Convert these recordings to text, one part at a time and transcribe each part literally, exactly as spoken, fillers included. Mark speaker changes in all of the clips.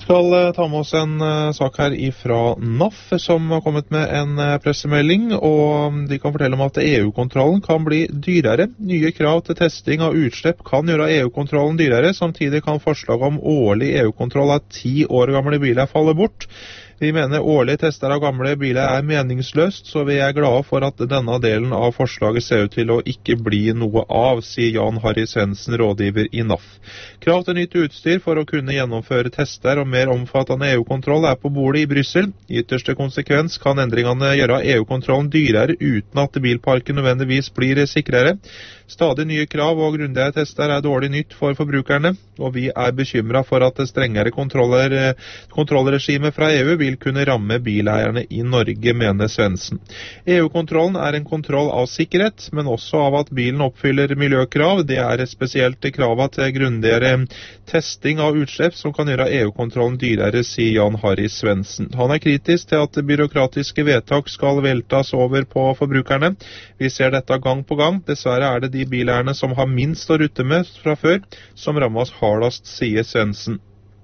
Speaker 1: skal ta med oss en uh, sak her ifra N A F, som har kommet med en uh, pressemelding, og de kan fortelle om at E U-kontrollen kan bli dyrere. Nye krav til testing av utslipp kan gjøre E U-kontrollen dyrere. Samtidig kan forslag om årlig E U-kontroll av ti år gamle biler falle bort. Vi mener årlige tester av gamle biler er meningsløst, så vi er glade for at denne delen av forslaget ser ut til å ikke bli noe av, sier Jan Harry Svendsen, rådgiver i N A F. Krav til nytt utstyr for å kunne gjennomføre tester og mer omfattende E U-kontroll er på bordet i Brussel. I ytterste konsekvens kan endringene gjøre E U-kontrollen dyrere uten at bilparken nødvendigvis blir sikrere. Stadig nye krav og grundige tester er dårlig nytt for forbrukerne, og vi er bekymret for at det strengere kontroller, kontrollregimet fra E U vil kunne ramme bileierne i Norge, mener Svendsen. E U-kontrollen er en kontroll av sikkerhet, men også av at bilen oppfyller miljøkrav. Det er spesielt kravet til grundigere testing av utslipp som kan gjøre E U-kontrollen dyrere, sier Jan Harry Svendsen. Han er kritisk til at byråkratiske vedtak skal veltas over på forbrukerne. Vi ser dette gang på gang. Dessverre er det de bileierne som har minst å rutte med fra før, som rammes hardest, sier Svendsen.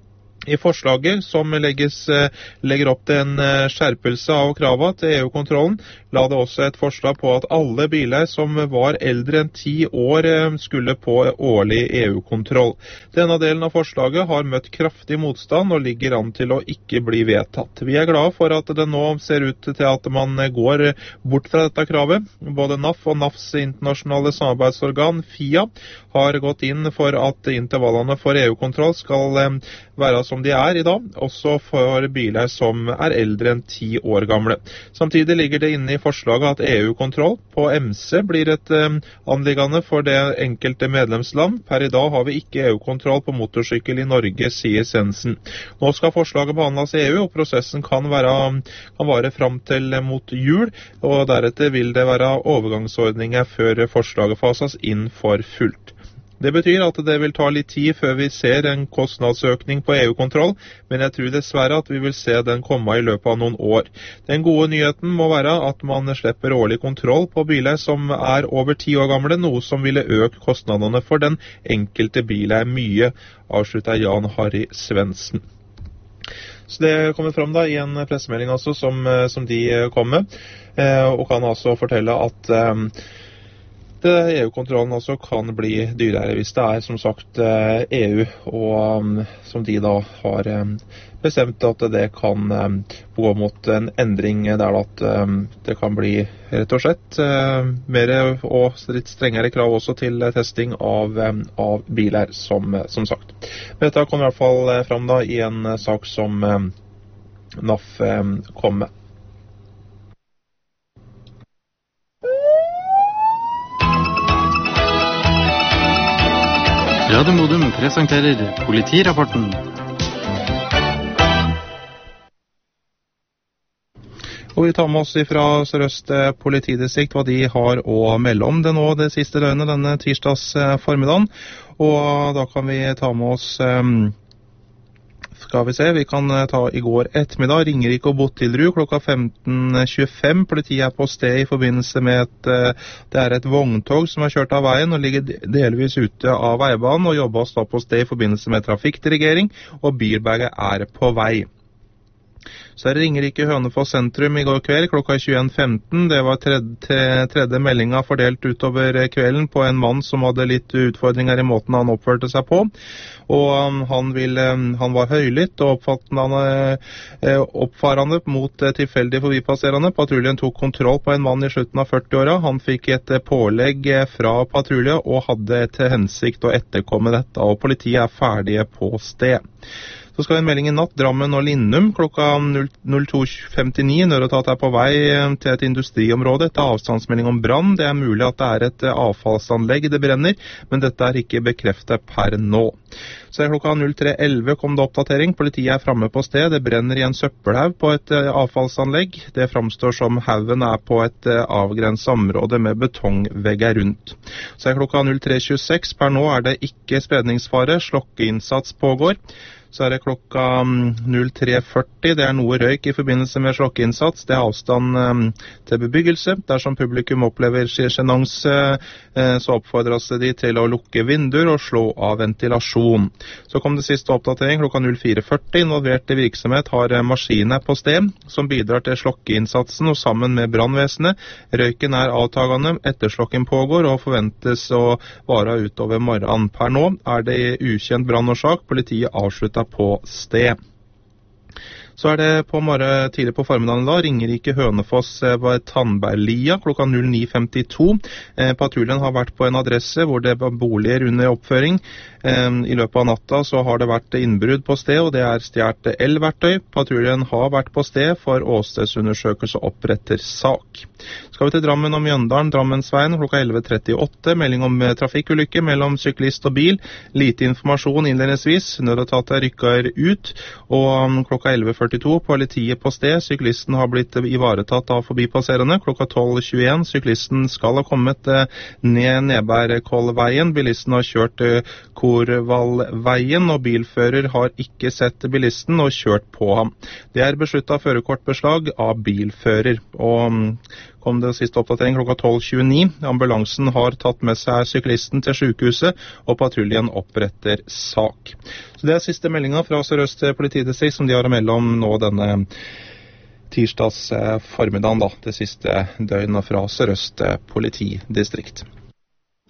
Speaker 1: I forslaget, som legges, legger opp til en skjerpelse av kravet til E U-kontrollen, la det også et forslag på at alle biler som var eldre enn ti år skulle på årlig E U-kontroll. Denne delen av forslaget har møtt kraftig motstand og ligger an til å ikke bli vedtatt. Vi er glade for at det nå ser ut til at man går bort fra dette kravet. Både N A F og N A Fs internasjonale samarbeidsorgan, F I A, har gått inn for at intervallene for E U-kontroll skal være som de er i dag, også for biler som er eldre enn ti år gamle. Samtidig ligger det inne i forslaget at E U-kontroll på M C blir et um, anliggende for det enkelte medlemsland. Per i dag har vi ikke E U-kontroll på motorsykkel i Norge, sier Svendsen. Nå skal forslaget behandles i E U, og prosessen kan, være, kan vare frem til mot jul, og deretter vil det være overgangsordninger før forslaget fases inn for fullt. Det betyr at det vil ta litt tid før vi ser en kostnadsøkning på E U-kontroll, men jeg tror dessverre at vi vil se den komme i løpet av noen år. Den gode nyheten må være at man slipper årlig kontroll på biler som er over ti år gamle, noe som ville øke kostnadene for den enkelte bilen mye, avslutter Jan Harry Svendsen. Så det kommer frem da i en pressemelding altså, som, som de kom med, og kan altså fortelle at E U-kontrollen også kan bli dyrere hvis det er, som sagt, E U, og um, som de da har um, bestemt at det kan um, gå mot en endring der at um, det kan bli rett og slett uh, mer og litt strengere krav også til testing av, um, av biler, som, som sagt. Men dette kommer i hvert fall frem da i en sak som um, N A F um, kom med.
Speaker 2: Radio Modum presenterer politirapporten.
Speaker 1: Og vi tar med oss fra Sør-Øst politidistrikt hva de har å melde om det nå det siste døgnet denne tirsdags formiddagen. Og da kan vi ta med oss, skal vi se, vi kan ta i går ettermiddag, Ringerike og Bottilrud klokka femten tjuefem. Politiet er på sted i forbindelse med et, det er et vogntog som er kjørt av veien og ligger delvis ute av veibanen, og jobbes da på sted i forbindelse med trafikkdirigering, og bilberget er på vei. Så er det Ringerike Hønefoss sentrum i går kveld klokka tjueen femten. Det var tredje, tredje meldinga fordelt utover kvelden på en mann som hadde litt utfordringer i måten han oppførte seg på. Og han, ville, han var høylytt og oppfarende mot tilfeldige forbipasserende. Patruljen tok kontroll på en mann i slutten av førtiåra. Han fikk et pålegg fra patrulje og hadde til hensikt å etterkomme dette, og politiet er ferdige på sted. Så skal vi en melding i natt, Drammen og Lindum, klokka null to femtini. Nødetat er på vei til et industriområde etter avstandsmelding om brann. Det er mulig at det er et avfallsanlegg det brenner, men dette er ikke bekreftet per nå. Så klokka null tre elleve kom det oppdatering. Politiet er fremme på sted. Det brenner i en søppelhaug på et avfallsanlegg. Det framstår som haugen er på et avgrenset område med betongvegger rundt. Så klokka null tre tjueseks. Per nå er det ikke spredningsfare. Slokkeinnsats pågår. Så er det klokka null tre førti. Det er noe røyk i forbindelse med slokkeinnsats. Det er avstand um, til bebyggelse. Dersom publikum opplever sjenanse, uh, så oppfordres de til å lukke vinduer og slå av ventilasjon. person. Så kom det siste oppdatering klokka null fire førti. Involverte virksomhet har maskiner på sted som bidrar til slokkeinnsatsen og sammen med brannvesenet. Røyken er avtagende, etterslokken pågår og forventes å vare utover morgenen. Per nå er det ukjent brannårsak. Politiet avslutta på sted. Så er det på morgen tidlig på formiddagen da, Ringerike Hønefoss ved Tandberglia klokka null ni femtito. Eh, patruljen har vært på en adresse hvor det var boliger under oppføring. Eh, I løpet av natta så har det vært innbrudd på sted, og det er stjert elverktøy. Patruljen har vært på sted for åstedsundersøkelse og oppretter sak. Skal vi til Drammen og Mjøndalen, Drammensveien klokka elleve trettiåtte. Melding om trafikkulykke mellom syklist og bil. Lite informasjon innledningsvis. Nødetatet rykker ut, og klokka elleve førtito politiet på sted. Syklisten har blitt ivaretatt av forbipasserende. Klokka tolv tjueen. Syklisten skal ha kommet ned Nebergkollveien. Bilisten har kjørt Korvallveien, og bilfører har ikke sett bilisten og kjørt på ham. Det er besluttet førerkortbeslag av bilfører. Og kom det siste oppdatering klokka tolv tjueni. Ambulansen har tatt med seg syklisten til sykehuset, og patruljen oppretter sak. Så det er siste meldinga fra Sør-Øst politidistrikt som de har å melde om nå denne tirsdags formiddagen, da, det siste døgnet fra Sør-Øst politidistrikt.